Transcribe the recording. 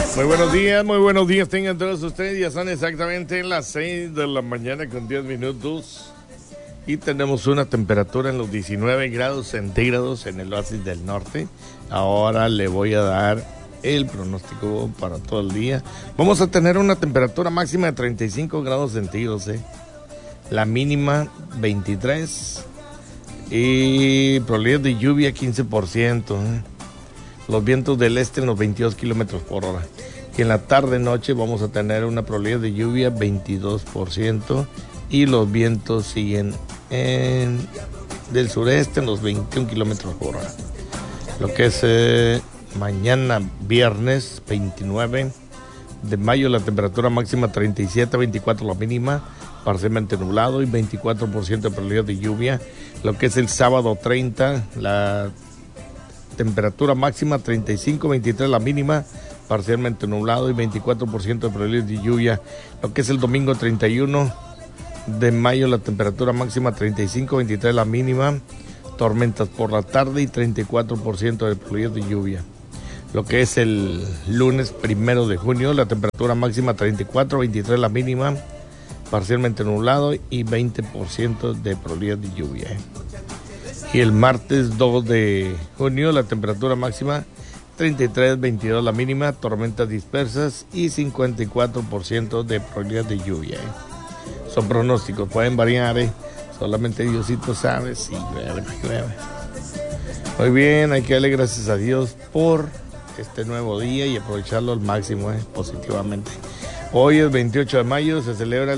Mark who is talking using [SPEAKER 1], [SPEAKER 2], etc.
[SPEAKER 1] Muy buenos días tengan todos ustedes. Ya son exactamente las 6 de la mañana con 10 minutos y tenemos una temperatura en los 19 grados centígrados en el oasis del norte. Ahora le voy a dar el pronóstico para todo el día. Vamos a tener una temperatura máxima de 35 grados centígrados, la mínima 23 y probabilidad de lluvia 15%. Los vientos del este en los 22 kilómetros por hora. Y en la tarde-noche vamos a tener una probabilidad de lluvia 22%. Y los vientos siguen del sureste en los 21 kilómetros por hora. Lo que es mañana viernes 29 de mayo, la temperatura máxima 37, 24 la mínima, parcialmente nublado y 24% de probabilidad de lluvia. Lo que es el sábado 30, la temperatura máxima 35, 23 la mínima, parcialmente nublado y 24% de probabilidad de lluvia. Lo que es el domingo 31 de mayo, la temperatura máxima 35, 23 la mínima, tormentas por la tarde y 34% de probabilidad de lluvia. Lo que es el lunes 1 de junio, la temperatura máxima 34, 23 la mínima, parcialmente nublado y 20% de probabilidad de lluvia. Y el martes 2 de junio, la temperatura máxima 33, 22 la mínima, tormentas dispersas y 54% de probabilidad de lluvia. Son pronósticos, pueden variar, solamente Diosito sabe si llueve, no llueve. Muy bien, hay que darle gracias a Dios por este nuevo día y aprovecharlo al máximo, positivamente. Hoy es 28 de mayo, se celebra el